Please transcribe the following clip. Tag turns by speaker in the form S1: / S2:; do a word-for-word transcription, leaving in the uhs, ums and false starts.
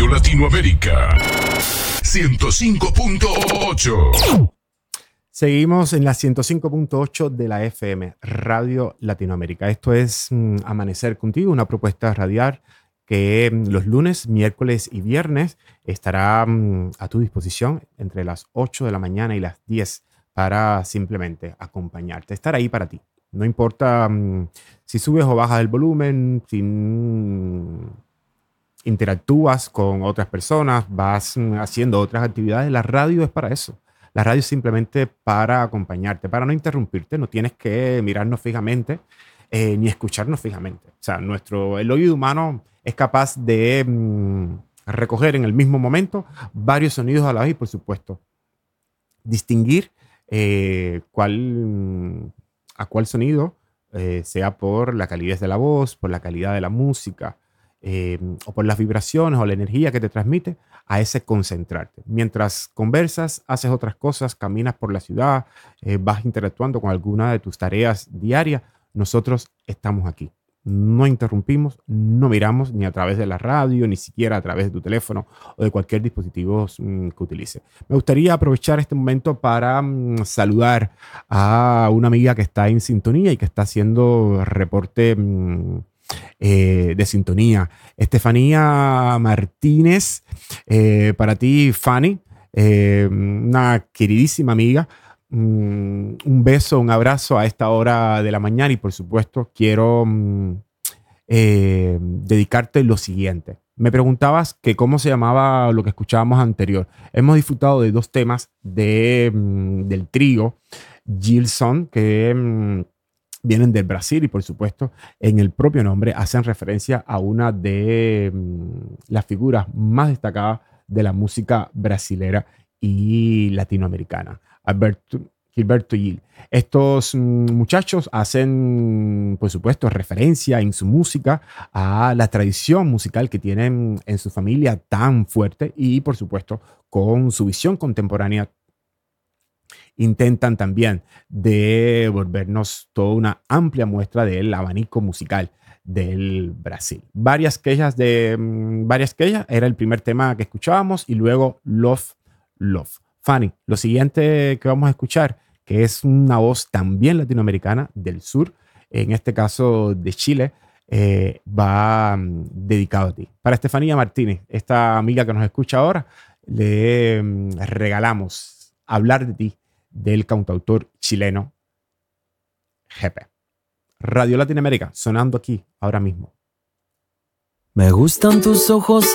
S1: Radio Latinoamérica ciento cinco punto ocho.
S2: Seguimos en la ciento cinco punto ocho de la F M, Radio Latinoamérica. Esto es mm, Amanecer Contigo, una propuesta radial que mm, los lunes, miércoles y viernes estará mm, a tu disposición entre las ocho de la mañana y las diez para simplemente acompañarte, estar ahí para ti. No importa mm, si subes o bajas el volumen, si mm, interactúas con otras personas, vas mm, haciendo otras actividades. La radio es para eso. La radio es simplemente para acompañarte, para no interrumpirte. No tienes que mirarnos fijamente eh, ni escucharnos fijamente. O sea, nuestro, el oído humano es capaz de mm, recoger en el mismo momento varios sonidos a la vez y, por supuesto, distinguir eh, cuál, a cuál sonido, eh, sea por la calidez de la voz, por la calidad de la música, eh, o por las vibraciones o la energía que te transmite, a ese concentrarte. Mientras conversas, haces otras cosas, caminas por la ciudad, eh, vas interactuando con alguna de tus tareas diarias, nosotros estamos aquí. No interrumpimos, no miramos ni a través de la radio, ni siquiera a través de tu teléfono o de cualquier dispositivo mm, que utilice. Me gustaría aprovechar este momento para mm, saludar a una amiga que está en sintonía y que está haciendo reporte mm, eh, de sintonía. Estefanía Martínez, eh, para ti, Fanny, eh, una queridísima amiga. Mm, un beso, un abrazo a esta hora de la mañana y por supuesto quiero mm, eh, dedicarte lo siguiente. Me preguntabas que cómo se llamaba lo que escuchábamos anterior. Hemos disfrutado de dos temas de, mm, del trío Gilson que mm, vienen del Brasil y por supuesto en el propio nombre hacen referencia a una de mm, las figuras más destacadas de la música brasilera y latinoamericana, Alberto, Gilberto Gil. Estos mm, muchachos hacen, por supuesto, referencia en su música a la tradición musical que tienen en su familia tan fuerte y, por supuesto, con su visión contemporánea intentan también devolvernos toda una amplia muestra del abanico musical del Brasil. Varias quejas de mm, varias quejas era el primer tema que escuchábamos y luego Love, Love. Fanny, lo siguiente que vamos a escuchar, que es una voz también latinoamericana del sur, en este caso de Chile, eh, va mm, dedicado a ti. Para Estefanía Martínez, esta amiga que nos escucha ahora, le mm, regalamos Hablar de ti, del cantautor chileno G P. Radio Latinoamérica, sonando aquí ahora mismo.
S3: Me gustan tus ojos